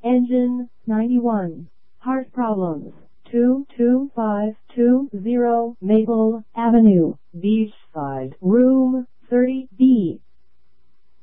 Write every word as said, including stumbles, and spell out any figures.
Engine ninety-one. Heart problems. two two five two zero Maple Avenue, Beachside, room thirty B.